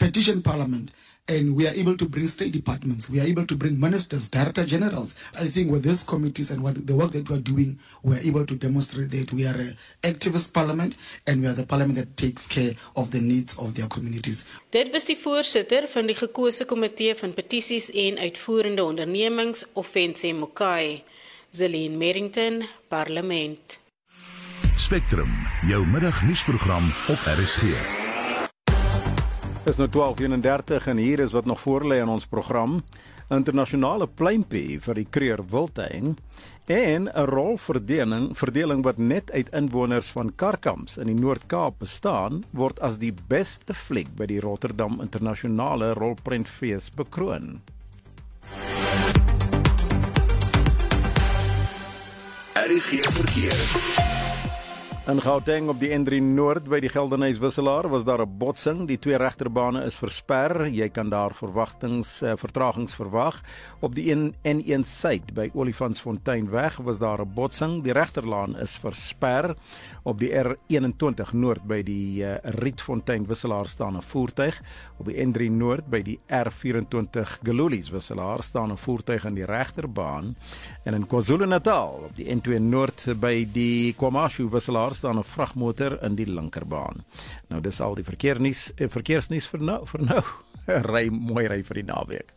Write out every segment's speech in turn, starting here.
petition parliament, and we are able to bring state departments, we are able to bring ministers, director generals. I think with these committees and the work that we are doing, we are able to demonstrate that we are an activist parliament and we are the parliament that takes care of the needs of their communities. Dit was die voorsitter van die gekose komitee van petisies en uitvoerende ondernemings, Offense Mokai, Zelene Merrington, Parlement. Spectrum, jou middagnuusprogram op RSG. Het is nou 12:31 en hier is wat nog voorlê in ons program. Internasionale pluimpie vir die Kruger Wildtuin en 'n rolverdeling wat net uit inwoners van Karkamps in die Noord-Kaap bestaan, word as die beste fliek by die Rotterdam Internasionale Rolprentfees bekroon. RSG verkeer. In Gauteng op die N3 Noord by die Geldenhuys-Wisselaar was daar 'n botsing. Die twee regterbane is versper. Jy kan daar vertragings verwag. Op die N1 Suid by Olifantsfonteinweg was daar 'n botsing. Die regterlaan is versper. Op die R21 Noord by die Rietfontein-Wisselaar staan 'n voertuig. Op die N3 Noord by die R24 Gelulies-Wisselaar staan 'n voertuig aan die regterbaan. En in KwaZulu-Natal op die N2 Noord by die KwaMashu-Wisselaar staan 'n vragmotor in die linkerbaan. Nou dis al die verkeersnuus vir nou. Mooi ry vir die naweek.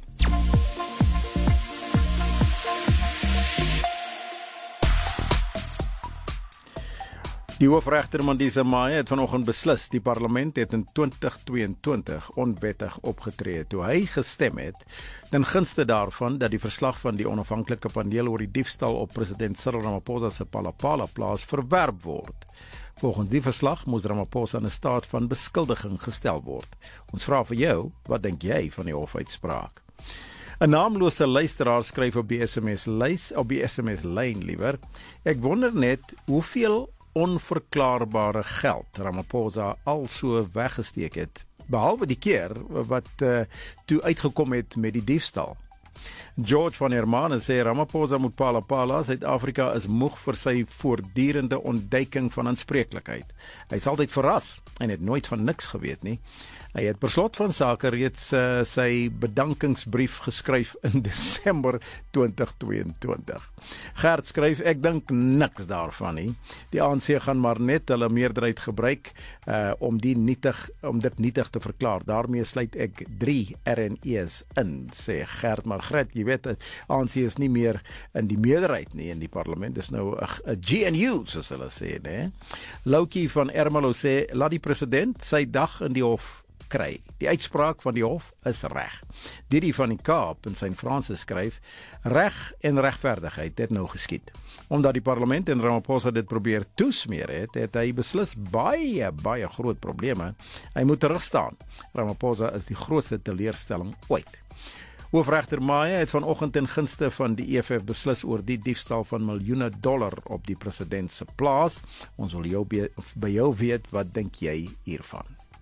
Die hoofregter Mandisa Maya het vanoggend beslis die parlement het in 2022 onwettig opgetree toe hy gestem het ten gunste daarvan dat die verslag van die onafhanklike paneel oor die diefstal op president Cyril Ramaphosa se Palapala plaas verwerp word. Volgens die verslag moes Ramaphosa in 'n staat van beskuldiging gestel word. Ons vra vir jou, wat dink jy van die hofuitspraak? 'n naamlose luisteraar skryf op die SMS-lyn liewer. Ek wonder net hoeveel onverklaarbare geld Ramaphosa al so weggesteek het, behalwe die keer wat toe uitgekom het met die diefstal. George van Hermanus sê Ramaphosa moet Palapala, Suid-Afrika is moeg vir sy voortdurende ontduiking van aanspreeklikheid. Hy is altyd verras en het nooit van niks geweet nie. Hy het per slot van sake reeds sy bedankingsbrief geskryf in Desember 2022. Gert skryf, ek dink niks daarvan nie. Die ANC gaan maar net hulle meerderheid gebruik om dit nietig te verklaar. Daarmee sluit ek 3 RNE's in, sê Gert. Maar Gert, jy weet, ANC is nie meer in die meerderheid nie in die parlement. Dis nou 'n GNU, soos hulle sê, né? Loukie van Ermelo sê, laat die president sy dag in die hof kry. Die uitspraak van die hof is reg. Didi van die Kaap in St. Francis skryf, reg en regverdigheid het nou geskied. Omdat die parlement en Ramaphosa dit probeer toesmeer het hy beslis baie groot probleme. Hy moet terugstaan. Ramaphosa is die grootste teleurstelling ooit. Hoofregter Maya het vanoggend ten gunste van die EFF beslis oor die diefstal van miljoene dollar op die president se plaas. Ons wil by jou weet, wat dink jy hiervan?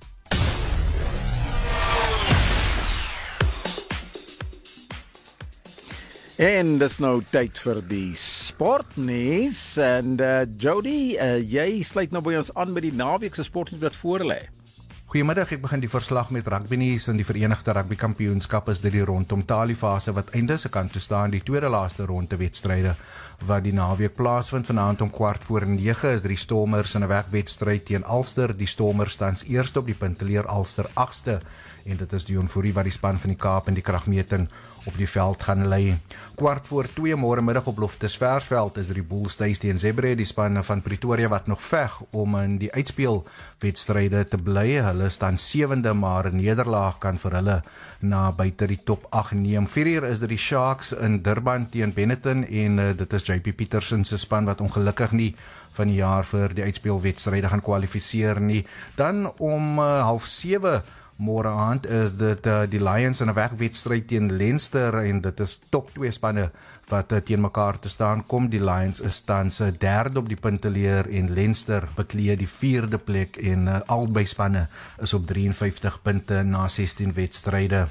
En dis nou tyd vir die sportnuus en Jody, jy sluit nou by ons aan met die naweek se sportnuus wat voorlê. Goeiemiddag, ek begin die verslag met rugbynuus. In die Verenigde Rugby Kampioenskap is dit die rondom taliefase wat einde se kant toe staan. Die tweede laaste ronde wedstryde wat die naweek plaasvind. Vanaand om 8:45 is die Stormers in 'n wegwedstryd teen Ulster. Die Stormers tans eerste op die punteleer, Ulster 8ste. En dit is Dion Fourie wat die span van die Kaap in die kragmeting op die veld gaan lei. 2:15 môre middag op Loftusversveld is die Bulls tuis teen Zebre, die span van Pretoria wat nog veg om in die uitspelwedstryde te bly. Hulle staan 7de, maar 'n nederlaag kan vir hulle na buite die top 8 neem. 4uur is dit die Sharks in Durban teen Benetton en dit is JP Pietersen se span wat ongelukkig nie van die jaar vir die uitspelwedstryde gaan kwalifiseer nie. Dan om 6:30 môre aand is dit die Lions in 'n wegwedstryd teen Leinster en dit is top 2 spanne wat teen mekaar te staan kom. Die Lions is tans 3de op die punteleer en Leinster beklee die 4de plek en albei spanne is op 53 punte na 16 wedstryde.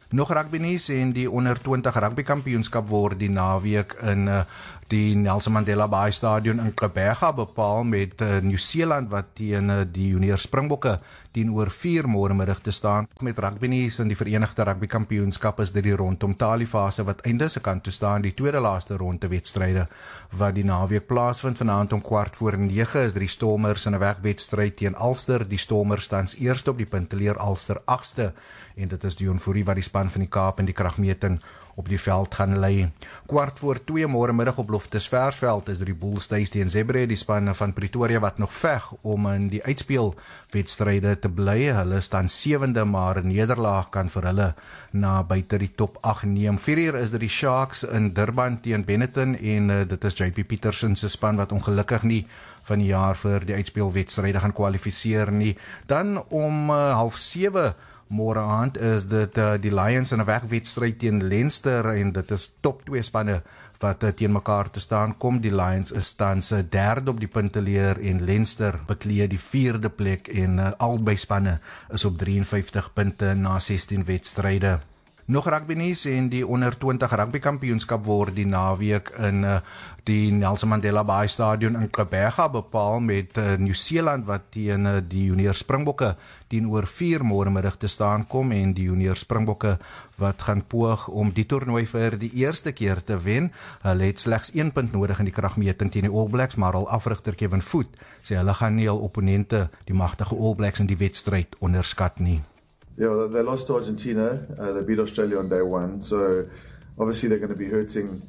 Nog rugby nuus en die onder 20 rugby kampioenskap word die naweek in die Nelson Mandela Bay Stadion in Gqeberha bepaal met Nieu-Seeland wat teen die junior Springbokke 10:04 môremiddag te staan. Met rugby nuus in die Verenigde Rugby Kampioenskap is dit die rondom Taliefase wat einde se kant toe staan, die tweede laaste ronde wedstryde wat die naweek plaasvind. Vanaand om 8:45 is die Stormers in 'n wegwedstryd teen Ulster. Die Stormers staan eerste op die punteleer, Ulster 8ste, en dit is Dion Fourie wat die span van die Kaap in die kragmeting op die veld gaan lei. 2:15 môremiddag op Loftusversveld is die Bulls tuis teen Zebre, die span van Pretoria wat nog veg om in die uitspelwedstryde te bly. Hulle staan 7de, maar 'n nederlaag kan vir hulle na buite die top 8 neem. 4:00 is dit die Sharks in Durban teen Benetton en dit is JP Pietersen se span wat ongelukkig nie van die jaar vir die uitspelwedstryde gaan kwalifiseer nie. Dan om 6:30 môre aand is dit die Lions in 'n wegwedstryd teen Leinster en dit is top 2 spanne wat teen mekaar te staan kom. Die Lions is tans 3de op die punteleer en Leinster beklee die 4de plek en albei spanne is op 53 punte na 16 wedstryde. Nog rugby nuus en die onder 20 rugby kampioenskap word die naweek in die Nelson Mandela Bay Stadion in Gqeberha bepaal met Nieu-Seeland wat teen die junior Springbokke 10:04 môremiddag te staan kom en die junior Springbokke wat gaan poog om die toernooi vir die eerste keer te wen. Hulle het slegs 1 punt nodig in die kragmeting teen die All Blacks, maar al afrigter Kevin Foot sê hulle gaan nie hul opponente, die magtige All Blacks in die wedstryd onderskat nie. Yeah, they lost to Argentina. They beat Australia on day one. So obviously they're going to be hurting.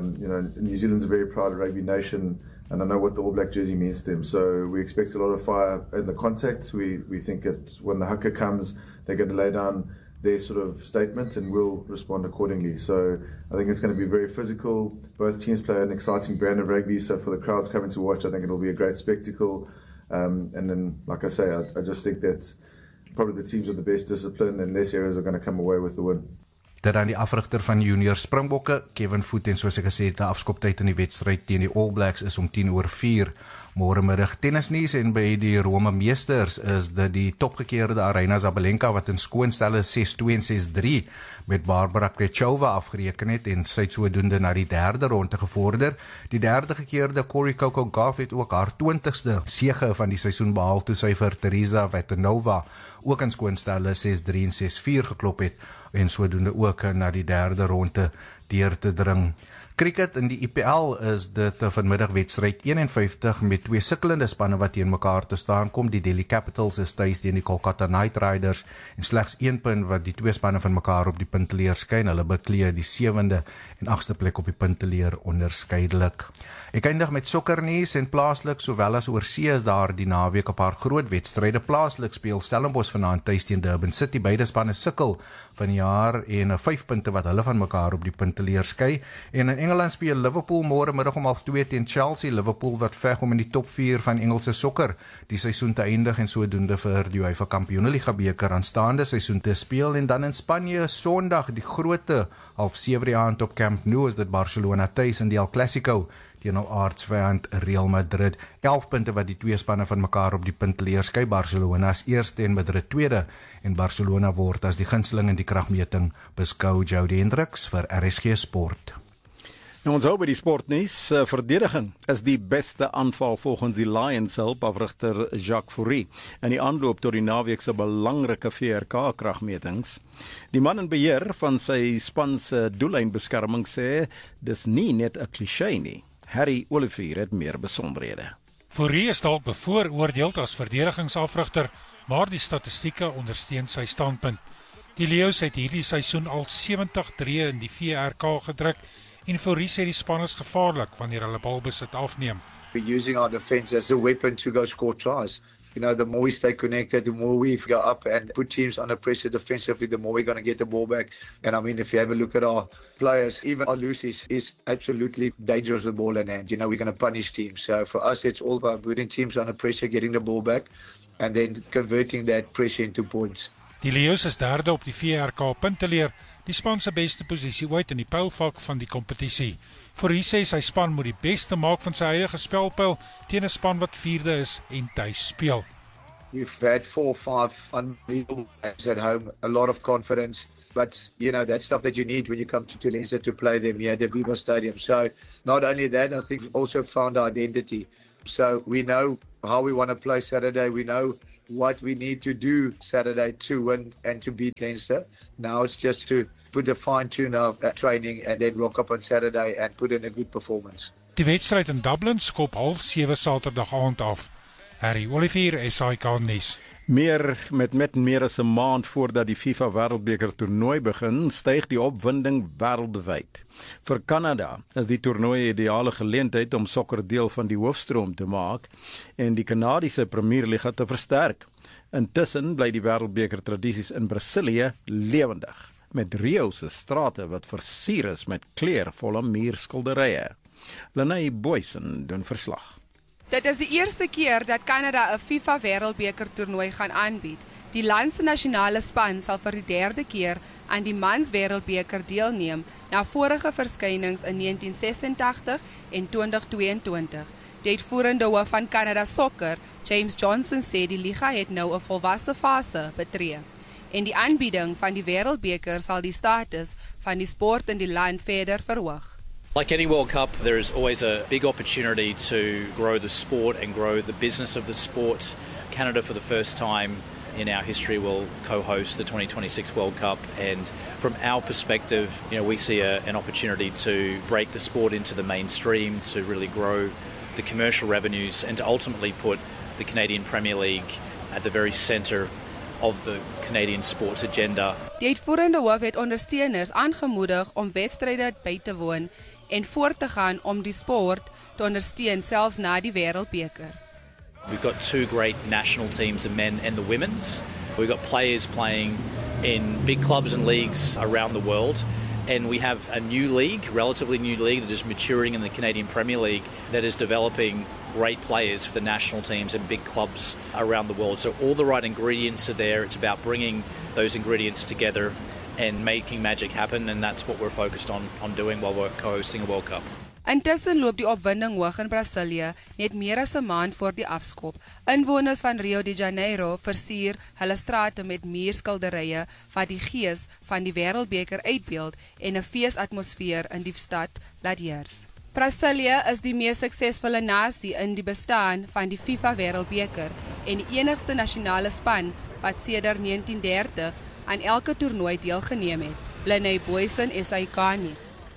New Zealand's a very proud rugby nation, and I know what the All Black jersey means to them. So we expect a lot of fire in the contact. We think that when the haka comes, they're going to lay down their sort of statement and we'll respond accordingly. So I think it's going to be very physical. Both teams play an exciting brand of rugby. So for the crowds coming to watch, I think it'll be a great spectacle. And then, like I say, I just think that probably the teams with the best discipline and less errors are going to come away with the win. Dit aan die afrigter van junior Springbokke, Kevin Foot, en soos ek gesê het, die afskoptyd in die wedstryd teen die All Blacks is om 10:04 môremiddag. Tennisnuus en by die Rome Meesters is dit die topgekeerde Aryna Sabalenka wat in skoonstelle 6-2 en 6-3 met Barbara Krejcikova afgereken het en sy het sodoende na die 3de ronde gevorder. Die 3de gekeerde Corey Coco Gauff het ook haar 20ste sege van die seisoen behaal toe sy vir Teresa Vetanova ook in skoonstelle 6-3 en 6-4 geklop het en sodoende ook na die 3de ronde deur te dring. Cricket in die IPL is dit vanmiddag wedstryd 51 met 2 sukkelende spanne wat teen mekaar te staan kom. Die Delhi Capitals is tuis teen die Kolkata Knight Riders en slegs 1 punt wat die 2 spanne van mekaar op die punteleer skyn. Hulle beklee die 7de en 8ste plek op die punteleer onderskeidelik. Ek eindig met sokkernuus en plaaslik sowel as oorsee is daar die naweek 'n paar groot wedstryde. Plaaslik speel Stellenbosch vanaand tuis teen Durban City. Beide spanne sukkel van die jaar en 5 punte wat hulle van mekaar op die punteleer skei. En in Engeland speel Liverpool môre middag om 2:30 teen Chelsea. Liverpool wat veg om in die top 4 van Engelse sokker die seisoen te eindig en sodoende vir die UEFA Kampioenligga beker aanstaande seisoen te speel. En dan in Spanje Sondag die groote 7:30 die aand op Camp Nou is dit Barcelona tuis in die El Clasico teen hul aardsvyand Real Madrid. 11 punte wat die 2 spanne van mekaar op die punteleer skei. Barcelona is eerste en Madrid tweede en Barcelona word as die gunsteling in die kragmeting beskou. Jody Hendricks vir RSG Sport. Nou ons hou by die sportnuus. Verdediging is die beste aanval volgens die Lions hulp afrigter Jacques Fourie in die aanloop tot die naweek se belangrike VRK kragmetings. Die man in beheer van sy span se doellynbeskerming sê dis nie net 'n klise nie. Harry Olivier het meer besonderhede. Fourie is dalk bevooroordeel as verdedigingsafrigter, maar die statistieke ondersteun sy standpunt. Die Leeu's het hierdie seisoen al 70 drie in die VRK gedruk en Fourie sê die span is gevaarlik wanneer hulle balbesit afneem. We're using our defense as a weapon to go score tries. You know, the more we stay connected, the more we go up and put teams under pressure defensively, the more we're going to get the ball back. And I mean, if you have a look at our players, even Alusis is absolutely dangerous with the ball in hand. You know, we're going to punish teams. So for us, it's all about putting teams under pressure, getting the ball back, and then converting that pressure into points. Die Leeu's is 3de op die VRK punteleer, die span se beste posisie ooit in die pylvak van die kompetisie. Fourie sê sy span moet die beste maak van sy huidige spelpyl teen 'n span wat 4de is en tuis speel. We've had 4 or 5 unbelievable games at home, a lot of confidence. But, that's stuff that you need when you come to Leinster to play them here at the Viva Stadium. So not only that, I think we've also found our identity. So we know how we want to play Saturday. We know what we need to do Saturday to win and to beat Leinster. Now it's just to put a fine tune of training and then rock up on Saturday and put in a good performance. Die wedstryd in Dublin skop 6:30 Saterdag aand af. Harry Olivier, SAK nuus. Met meer as 'n maand voordat die FIFA Wêreldbeker toernooi begin, styg die opwinding wêreldwyd. Vir Kanada is die toernooi 'n ideale geleentheid om sokker deel van die hoofstroom te maak en die Kanadiese Premierliga te versterk. Intussen bly die Wêreldbeker tradisies in Brasilië lewendig, met Rio se strate wat versier is met kleurvolle muurskilderye. Lenay Boysen doen verslag. Dit is die eerste keer dat Kanada 'n FIFA Wêreldbeker toernooi gaan aanbied. Die land se nasionale span sal vir die 3de keer aan die Mans Wêreldbeker deelneem na vorige verskynings in 1986 en 2022. Die uitvoerende hoof van Kanada Sokker, James Johnson, sê die liga het nou 'n volwasse fase betree. En die aanbieding van die Wêreldbeker sal die status van die sport in die land verder verhoog. Like any World Cup, there is always a big opportunity to grow the sport and grow the business of the sport. Canada, for the first time in our history, will co-host the 2026 World Cup, and from our perspective, we see an opportunity to break the sport into the mainstream, to really grow the commercial revenues, and to ultimately put the Canadian Premier League at the very centre of the Canadian sports agenda. Die uitvoerende hoof het ondersteuners aangemoedig om wedstryde by te woon en voort te gaan om die sport te ondersteun selfs na die Wêreldbeker. We've got 2 great national teams, the men and the women's. We've got players playing in big clubs and leagues around the world, and we have a new league, relatively new league that is maturing in the Canadian Premier League that is developing great players for the national teams and big clubs around the world. So all the right ingredients are there. It's about bringing those ingredients together and making magic happen, and that's what we're focused on doing while we're co-hosting a World Cup. Intussen loop die opwinding hoog in Brasilië, net meer as 'n maand voor die afskop. Inwoners van Rio de Janeiro versier hulle strate met muurskilderye wat die gees van die Wêreldbeker uitbeeld en 'n feesatmosfeer in die stad laat heers. Brasilië is die mees suksesvolle nasie in die bestaan van die FIFA Wêreldbeker en die enigste nasionale span wat sedert 1930 aan elke toernooi deelgeneem het. Lenay Boysen, SAK nuus.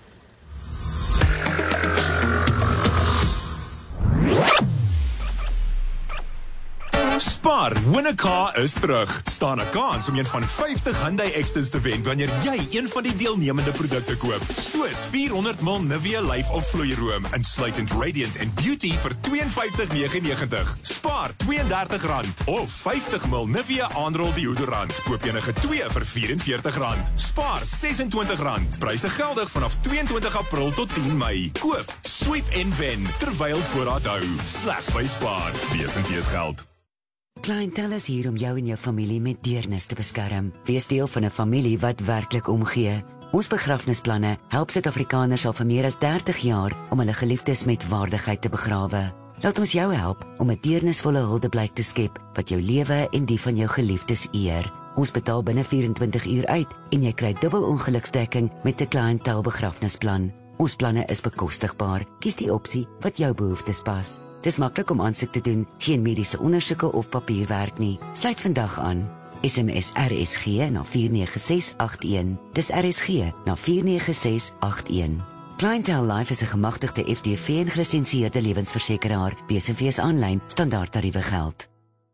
Spar, win 'n car is terug. Staan 'n kans om een van 50 Hyundai Extras te wen wanneer jy een van die deelnemende produkte koop. Soos 400 ml Nivea Life of Vloeiroom, insluitend Radiant en Beauty vir R52,99. Spaar R32 of 50 ml Nivea Aanrol deodorant. Koop enige 2 vir R44. Spaar R26. Pryse geldig vanaf 22 April tot 10 Mei. Koop, sweep en wen terwyl voorraad hou. Slegs by Spar. Wees geld. Clientele is hier om jou en jou familie met deernis te beskerm. Wees deel van 'n familie wat werklik omgee. Ons begrafnisplanne help Suid-Afrikaners al vir meer as 30 jaar om hulle geliefdes met waardigheid te begrawe. Laat ons jou help om 'n deernisvolle huldeblyk te skep wat jou lewe en die van jou geliefdes eer. Ons betaal binne 24 uur uit en jy kry dubbel ongeluksdekking met 'n clientele begrafnisplan. Ons planne is bekostigbaar. Kies die opsie wat jou behoeftes pas. Dis maklik om aansoek te doen, geen mediese ondersoeke of papierwerk nie. Sluit vandag aan. SMS RSG na 49681. Dis RSG na 49681. Clientele Life is 'n gemagtigde FDV en gelisensieerde lewensversekeraar. BSV aanlyn standaardtariewe geld.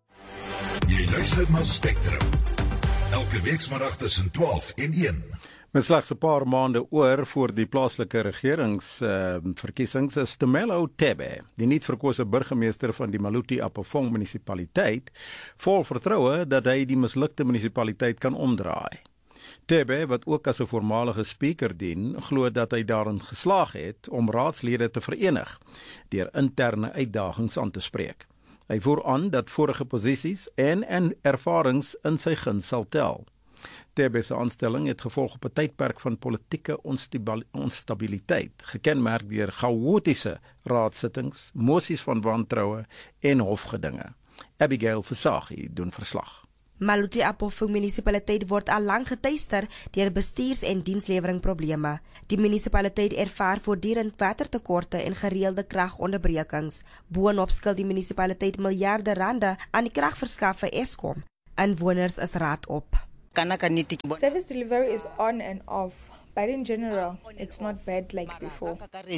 Jy luister na Spectrum. Elke weekmiddag tussen 12 en 1. Met slegs 'n paar maande oor voor die plaaslike regeringsverkiesings is Tumelo Tebe, die nuut verkose burgemeester van die Maluti Apofong munisipaliteit, vol vertroue dat hy die mislukte munisipaliteit kan omdraai. Tebe, wat ook as 'n voormalige speaker dien, glo dat hy daarin geslaag het om raadslede te verenig deur interne uitdagings aan te spreek. Hy voer aan dat vorige posisies en ervarings in sy guns sal tel. Tebe se aanstelling het gevolg op 'n tydperk van politieke onstabiliteit, gekenmerk deur chaotiese raadsittings, mosies van wantroue en hofgedinge. Abigail Versaghi doen verslag. Maluti Apofung munisipaliteit word al lang getuister deur bestuurs- en dienslewering-probleme. Die munisipaliteit ervaar voortdurend watertekorte en gereelde kragonderbrekings. Boonop skuld die munisipaliteit miljarde rande aan die kragverskaffer Eskom. Inwoners is raad op. Service delivery is on and off, but in general, it's not bad like before.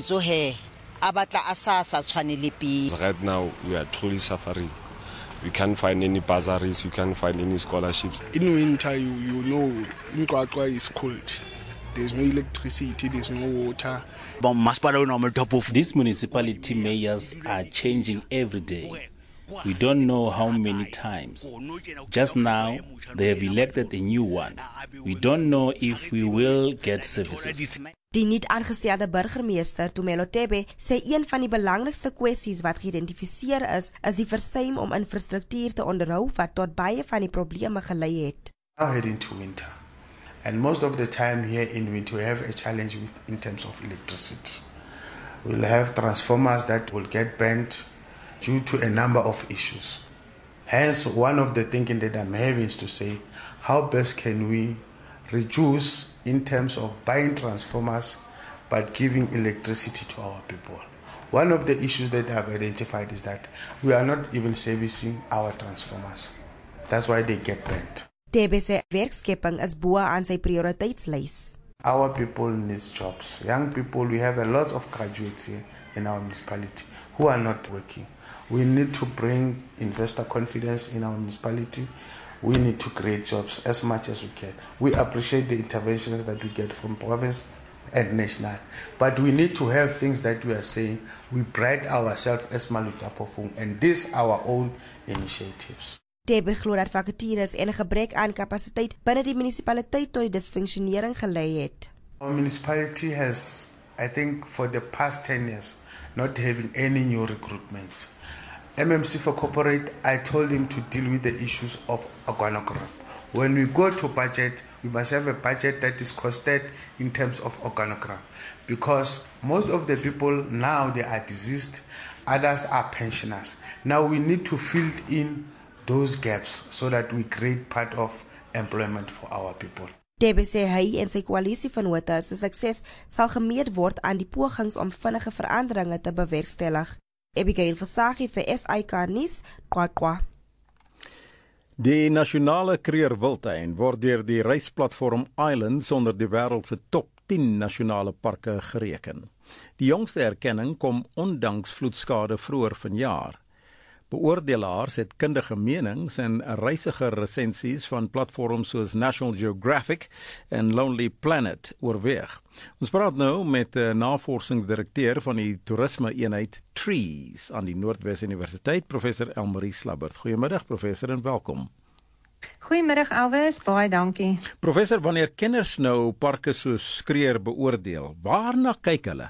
Right now, we are truly suffering. We can't find any bursaries, we can't find any scholarships. In winter, you know, in Kwakwa is cold. There's no electricity, there's no water. These municipality mayors are changing every day. We don't know how many times. Just now, they have elected a new one. We don't know if we will get services. Die niet aangestelde burgemeester, Tumelo Tebe, sê een van die belangrikste kwessies wat geïdentifiseer is die versuim om infrastruktuur te onderhou wat tot baie van die probleme gelei het. Now heading to winter. And most of the time here in winter we have a challenge in terms of electricity. We'll have transformers that will get bent due to a number of issues. Hence, one of the thinking that I'm having is to say, how best can we reduce in terms of buying transformers but giving electricity to our people. One of the issues that I've identified is that we are not even servicing our transformers. That's why they get bent. Tebe se werkskepping is bo aan sy prioriteitslys. Our people need jobs. Young people, we have a lot of graduates here in our municipality who are not working. We need to bring investor confidence in our municipality. We need to create jobs as much as we can. We appreciate the interventions that we get from province and national. But we need to have things that we are saying. We pride ourselves as Maluti Apofung, and these are our own initiatives. Tebe glo dat vakatures en 'n gebrek aan kapasiteit binne die munisipaliteit tot die disfunksionering gelei het. Our municipality has, I think, for the past 10 years, not having any new recruitments. MMC for corporate, I told him to deal with the issues of organogram. When we go to budget, we must have a budget that is costed in terms of organogram. Because most of the people now, they are deceased, others are pensioners. Now we need to fill in those gaps so that we create part of employment for our people. Tebe sê hy en sy koalisievennote se sukses sal gemeet word aan die pogings om vinnige veranderinge te bewerkstellig. Abigail Versaghi vir SAK nuus, Kwakwa. Die nasionale kreerwildtuin word deur die reisplatform Islands onder die wêreld se top 10 nasionale parke gereken. Die jongste erkenning kom ondanks vloedskade vroeër vanjaar. Beoordelaars het kundige menings en reisiger resensies van platforms soos National Geographic en Lonely Planet oorweeg. Ons praat nou met 'n navorsingsdirekteur van die toerisme-eenheid Trees aan die Noordwes Universiteit, professor Elmarie Slabbert. Goeiemiddag professor en welkom. Goeiemiddag Elvis, baie dankie. Professor, wanneer kenners nou parke soos Kruger beoordeel, waarna kyk hulle?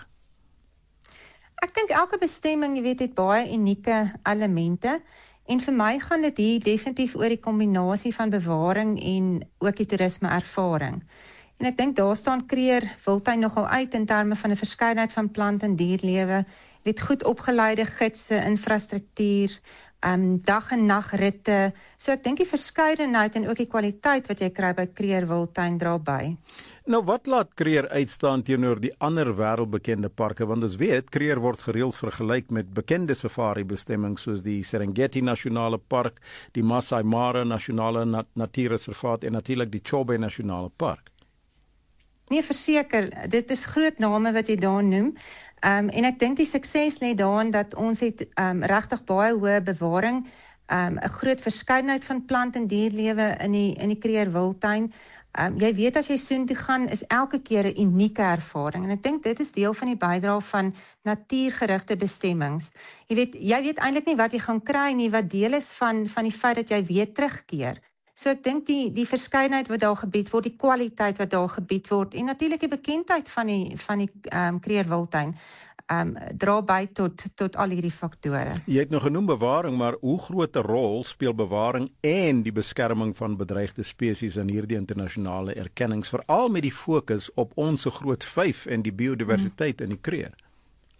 Ek dink elke bestemming, jy weet, het baie unieke elemente en vir my gaan dit hier definitief oor die kombinasie van bewaring en ook die toerisme ervaring. En ek dink daar staan Kruger Wildtuin nogal uit in terme van 'n verskeidenheid van plant- en dierlewe, weet goed opgeleide gidse, infrastruktuur, dag- en nagritte. So ek dink die verskeidenheid en ook die kwaliteit wat jy kry by Kruger Wildtuin dra by. Nou wat laat Kruger uitstaan teenoor die ander wêreldbekende parke, want ons weet Kruger word gereeld vergelyk met bekende safari bestemmings soos die Serengeti Nasionale Park, die Masai Mara Nasionale Natuurreservaat en natuurlik die Chobe Nasionale Park. Nee, verseker, dit is groot name wat jy daar noem. En ek dink die sukses lê daarin dat ons het regtig baie hoë bewaring, 'n groot verskeidenheid van plant- en dierlewe in die Kruger Wildtuin. Jy weet as jy soontoe gaan, is elke keer 'n unieke ervaring. En ek dink dit is deel van die bydrae van natuurgerigte bestemmings. Jy weet eintlik nie wat jy gaan kry nie, wat deel is van die feit dat jy weer terugkeer. So ek dink die verskeidenheid wat daar gebied word, die kwaliteit wat daar gebied word en natuurlik die bekendheid van die Kruger Wildtuin dra by tot al hierdie faktore. Jy het nou genoem bewaring, maar hoe groot 'n rol speel bewaring en die beskerming van bedreigde spesies in hierdie internasionale erkennings, veral met die fokus op ons groot vyf en die biodiversiteit in die Kruger?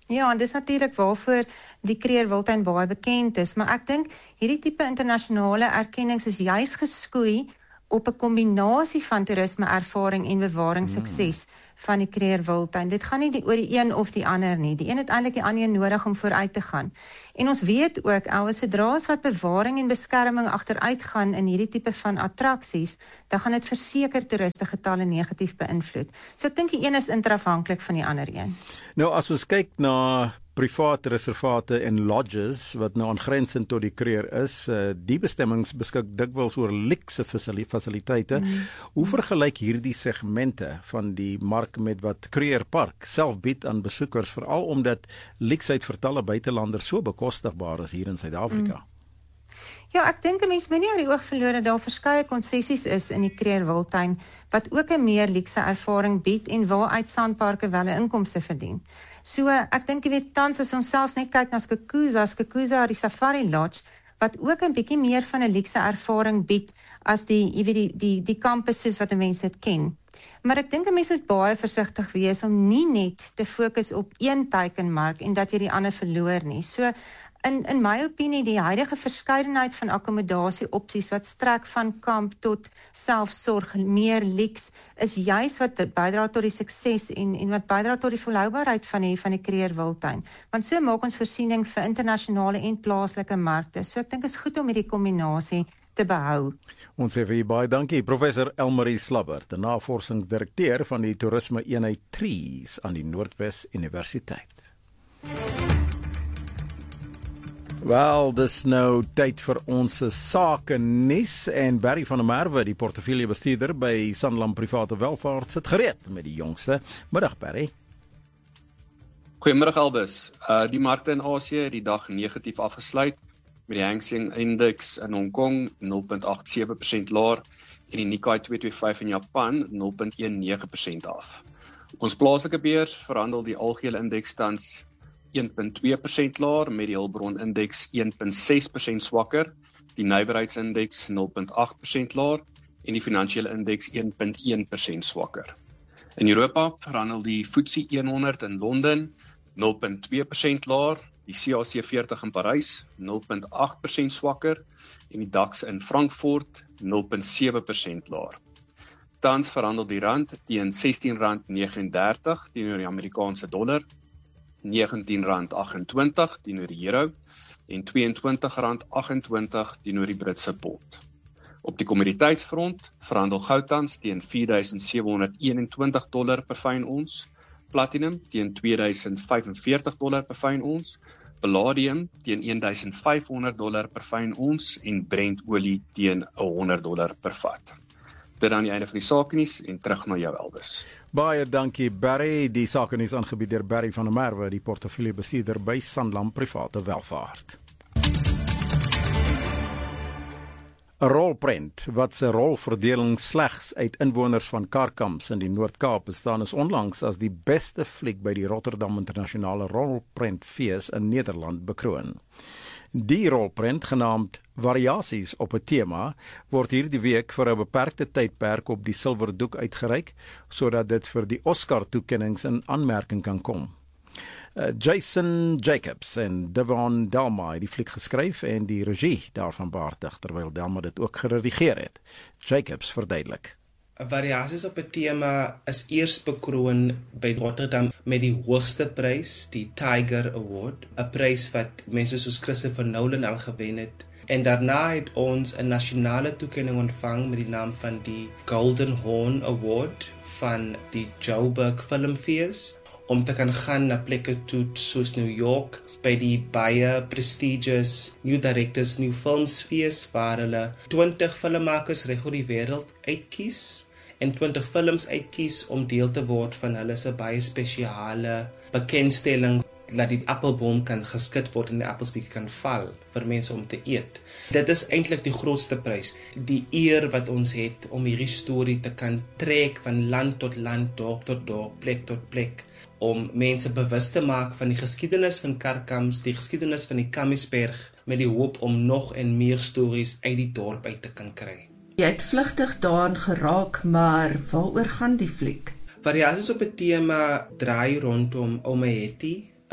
Ja, en dis natuurlik waarvoor die Kruger Wildtuin baie bekend is, maar ek dink hierdie tipe internasionale erkennings is juis geskoei op 'n kombinasie van toerisme ervaring en bewaringssukses van die Kruger Wildtuin. Dit gaan nie oor die een of die ander nie. Die een het eintlik die ander nodig om vooruit te gaan. En ons weet ook, sodra as wat bewaring en beskerming agteruit gaan in hierdie tipe van attraksies, dan gaan dit verseker toeristengetalle negatief beïnvloed. So ek dink die een is interafhanklik van die ander een. Nou as ons kyk na private reservate en lodges wat nou aangrensend tot die Kruger is, die bestemmings beskik dikwels oor luukse fasiliteite. Hoe vergelyk hierdie segmente van die mark met wat Kruger Park self bied aan besoekers, veral omdat luksheid vir talle buitelanders so bekostigbaar is hier in Suid-Afrika? Ja, ek dink 'n mens moet nie uit die oog verloor dat daar verskeie konsessies is in die Kruger Wildtuin wat ook 'n meer luukse ervaring bied en waaruit sandparke wel 'n inkomste verdien. So ek dink jy weet tans as ons selfs net kyk na Skukuza, die Safari Lodge wat ook 'n bietjie meer van 'n luukse ervaring bied as die kampus soos wat mense dit ken. Maar ek dink 'n mens moet baie versigtig wees om nie net te fokus op een teikenmark en dat jy die ander verloor nie. So in my opinie, die huidige verskeidenheid van akkommodasie-opsies wat strek van kamp tot selfsorg, meer luks, is juis wat bydra tot die sukses en wat bydra tot die volhoubaarheid van die Kruger Wildtuin. Want so maak ons voorsiening vir internasionale en plaaslike markte. So ek dink is goed om hierdie kombinasie te behou. Ons sê vir baie dankie, Professor Elmarie Slabbert, die navorsingsdirekteur van die toerisme eenheid Trees aan die Noordwes Universiteit. Wel, dis nou tyd vir ons sake nuus en Barry van der Merwe, die portefeuljebestuurder by Sanlam Private Welvaart, sit gereed met die jongste. Middag Barry. Goeiemiddag Albus. Die markte in Asië het die dag negatief afgesluit met die Hang Seng Index in Hong Kong 0.87% laer en die Nikkei 225 in Japan 0.19% af. Op ons plaaslike beurs verhandel die algehele indeks tans 1.2% laer met die hulpbron indeks 1.6% swakker, die nywerheidsindeks 0.8% laer en die finansiële indeks 1.1% swakker. In Europa verhandel die FTSE 100 in Londen 0.2% laer, die CAC 40 in Parys 0.8% swakker en die DAX in Frankfurt 0.7% laer. Tans verhandel die rand teen R16.39 teenoor die Amerikaanse dollar, R19.28 teenoor die euro en R22.28 teenoor die Britse pond. Op die kommoditeitsfront verhandel goud tans teen $4,721 per fyn ons, platinum teen $2,045 per fyn ons, palladium teen $1,500 per fyn ons en Brent olie teen $100 per vat. Dit aan die einde van die sakenuus en terug na jou Elvis. Baie dankie Barry, die sakenuus aangebied deur Barry van der Merwe, die portefeuljebestuurder by Sanlam Private Welvaart. 'n Rolprent wat se rolverdeling slegs uit inwoners van Karkamps in die Noord-Kaap bestaan is onlangs as die beste fliek by die Rotterdam Internasionale Rolprentfees in Nederland bekroon. Die rolprent, genaamd Variasies op 'n tema, word hierdie week vir 'n beperkte tydperk op die silwerdoek uitgereik, sodat dit vir die Oscar-toekennings in aanmerking kan kom. Jason Jacobs en Devon Delma het die fliek geskryf en die regie daarvan behartig, terwyl Delma dit ook geredigeer het. Jacobs verduidelik. Variasies op 'n tema is eers bekroon by Rotterdam met die hoogste prys, die Tiger Award, 'n prys wat mense soos Christopher Nolan al gewen het. En daarna het ons 'n nasionale toekenning ontvang met die naam van die Golden Horn Award van die Joburg Filmfees, om te kan gaan na plekke toe soos New York, by die baie prestigious New Directors, New Films fees, waar hulle 20 filmmakers reg oor die wêreld uitkies, en 20 films uitkies om deel te word van hulle se baie spesiale bekendstelling, dat die appelboom kan geskit word en die appels bietjie kan val vir mense om te eet. Dit is eintlik die grootste prys, die eer wat ons het om hierdie storie te kan trek van land tot land, dorp tot dorp, plek tot plek, om mense bewus te maak van die geskiedenis van Karkamps, die geskiedenis van die Kamiesberg, met die hoop om nog en meer stories uit die dorp uit te kan kry. Jy het vlugtig daaraan geraak, maar waaroor gaan die fliek? Variasies op 'n tema draai rondom Omaheti,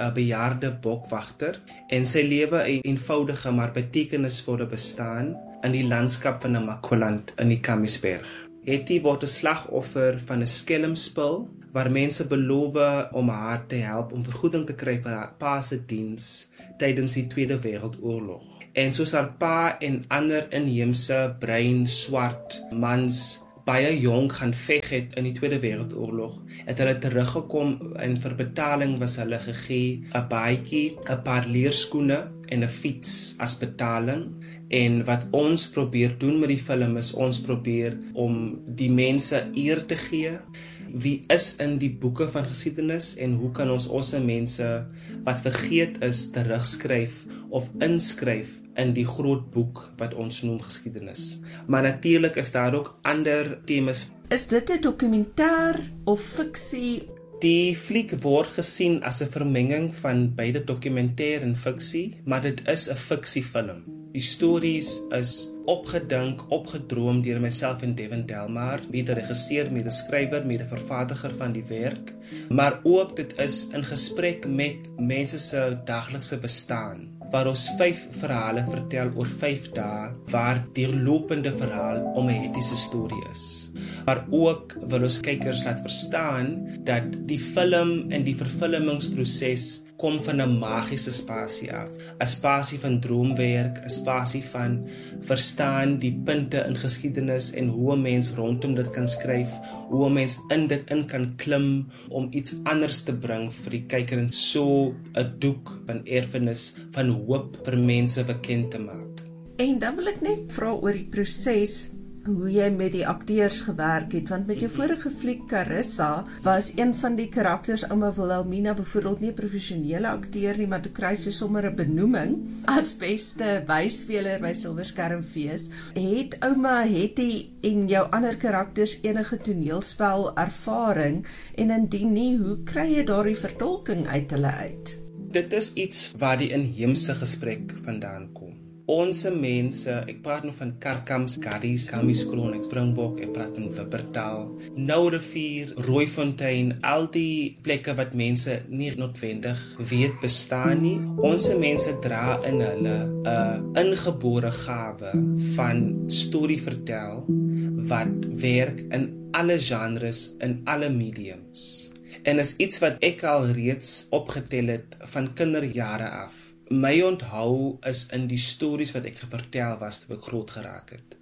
'n bejaarde bokwagter en sy lewe 'n eenvoudige maar betekenisvolle bestaan in die landskap van Namakwaland in die Kamiesberg. Hetty word 'n slagoffer van 'n skelmspil waar mense beloof om haar te help om vergoeding te kry vir haar pa se diens tydens die Tweede Wêreldoorlog. En soos haar pa en ander inheemse bruin swart mans baie jonk gaan veg het in die Tweede Wêreldoorlog, het hulle teruggekom en vir betaling was hulle gegee 'n baadjie, 'n paar leerskoene en 'n fiets as betaling. En wat ons probeer doen met die film is ons probeer om die mense eer te gee. Wie is in die boeke van geskiedenis en hoe kan ons mense wat vergeet is terugskryf of inskryf in die groot boek wat ons noem geskiedenis. Maar natuurlik is daar ook ander temas. Is dit 'n dokumentêr of fiksie? Die fliek word gesien as 'n vermenging van beide dokumentêr en fiksie, maar dit is 'n fiksiefilm. Die stories is opgedink, opgedroom deur myself en Devin Delmar, mede regisseur, mede skrywer, mede vervaardiger van die werk, maar ook dit is in gesprek met mense se daglikse bestaan, waar ons 5 verhale vertel oor 5 dae, waar die lopende verhaal om 'n etiese storie is. Maar ook wil ons kykers laat verstaan dat die film en die vervullingsproses kom van 'n magiese spasie af. 'n Spasie van droomwerk, 'n spasie van verstaan die punte in geskiedenis en hoe 'n mens rondom dit kan skryf, hoe 'n mens in dit in kan klim om iets anders te bring vir die kyker en so 'n doek van erfenis, van hoop vir mense bekend te maak. En dan wil ek net vra oor die proses hoe jy met die akteurs gewerk het, want met jou vorige fliek Carissa was een van die karakters, ouma Wilhelmina, byvoorbeeld nie 'n professionele akteur nie, maar toe kry sy sommer 'n benoeming as beste byspeler by Silverskermfees. Het ouma Hetty en jou ander karakters enige toneelspel ervaring, en indien nie, hoe kry jy daardie vertolking uit hulle uit? Dit is iets waar die inheemse gesprek vandaan kom. Onze mense, ek praat nou van Karkams, Gaddies, Kamieskroon, Springbok, ek praat van Wuppertal, Nourivier, Rooifontein, al die plekke wat mense nie noodwendig weet bestaan nie. Onze mense dra in hulle 'n ingebore gawe van storie vertel wat werk in alle genres, in alle mediums. En is iets wat ek al reeds opgetel het van kinderjare af. My onthou is in die stories wat ek vertel was toe ek groot geraak het.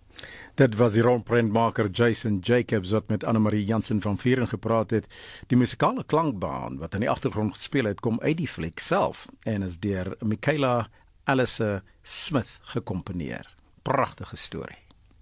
Dit was die rolprentmaker Jason Jacobs wat met Annemarie Jansen van Vieren gepraat het. Die musikale klankbaan wat in die agtergrond gespeel het, kom uit die fliek self en is deur Michaela Alice Smith gekomponeer. Pragtige storie.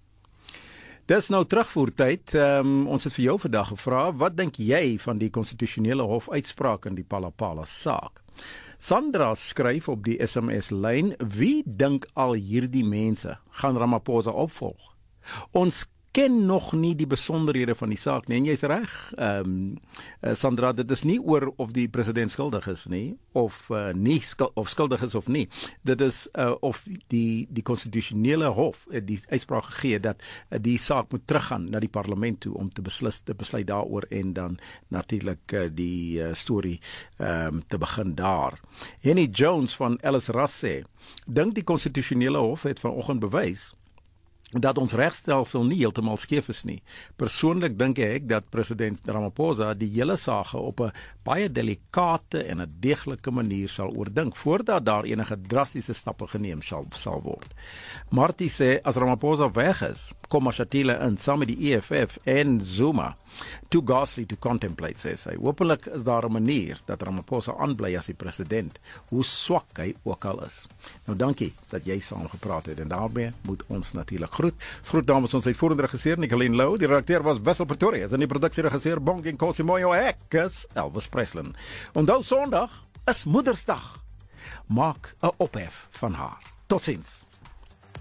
Dis nou terugvoertyd. Ons het vir jou vandag gevra, wat dink jy van die konstitusionele hof uitspraak in die Palapala saak? Sandra skryf op die SMS-lyn, wie dink al hierdie mense gaan Ramaphosa opvolg? Ons ken nog nie die besonderhede van die saak nie, en jy's reg, Sandra, dit is nie oor of die president skuldig is nie, of skuldig is of nie. Dit is of die konstitusionele hof die uitspraak gegee dat die saak moet teruggaan na die parlement toe om te besluit daaroor en dan natuurlik die storie te begin daar. Henny Jones van Alice Ras sê, dink die konstitusionele hof het vanoggend bewys dat ons regstelsel nie heeltemal skeef is nie. Persoonlik dink ek dat president Ramaphosa die hele saak op 'n baie delikate en 'n deeglike manier sal oordink voordat daar enige drastiese stappe geneem sal word. Martie sê as Ramaphosa weg is, kom Mashatile in saam met die EFF en Zuma. Too ghastly to contemplate, sê sy. Hopelik is daar 'n manier dat Ramaphosa aanbly as die president, hoe swak hy ook al is. Nou dankie dat jy saam gepraat het en daarmee moet ons natuurlik groet dames, ons uitvoerende regisseur Nicoline Lou, die redakteur was Wessel Pretorius en die produksieregisseur Bongie Nkosimoyo, ek is Elvis Preslin. Onthou Sondag is Moedersdag. Maak 'n ophef van haar. Totsiens.